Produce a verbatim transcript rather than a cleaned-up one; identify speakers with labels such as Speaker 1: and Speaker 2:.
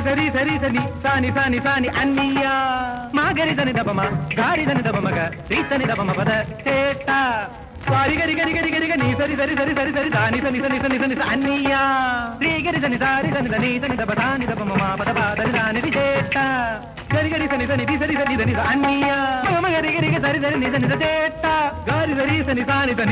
Speaker 1: సరి సరి సని సాని సాని సాని అన్నయ్య మా గరి దని దపమ గారి దని దపమగ శ్రీ సని దపమ పద చేట సారి గరి గరి గరి గరి నీ సరి సరి సరి సరి సరి దాని సని సని సని సని అన్నయ్య శ్రీ గరి సని సారి సని దని సని దప దాని దపమ మా పద పాదని దాని చేట గరి గరి సని సని ది సరి సని దని అన్నయ్య మమ గరి గరి సరి సరి ని సని చేట గారి సరి సని సాని సని